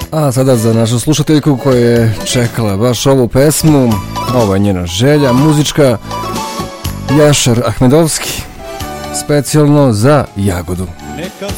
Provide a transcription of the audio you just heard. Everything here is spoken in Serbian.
A sada za našu slušateljku koja je čekala baš ovu pesmu, ovo je njena želja muzička, Jašar Ahmedovski, specijalno za Jagodu. Nekad